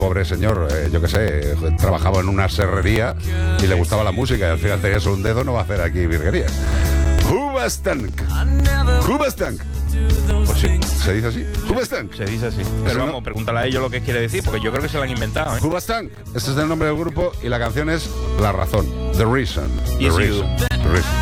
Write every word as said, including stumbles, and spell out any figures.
pobre señor, eh, yo qué sé, trabajaba en una serrería y le gustaba la música y al final tenía solo un dedo, no va a hacer aquí virguerías. Hubastank. Hubastank. Pues sí. ¿Se dice así? Hubastank. Se dice así. Eso Pero no- vamos, pregúntale a ellos lo que quiere decir, porque yo creo que se lo han inventado, ¿eh? Hubastank. Este es el nombre del grupo y la canción es La Razón. The Reason. The Yes, you. Reason. The Reason.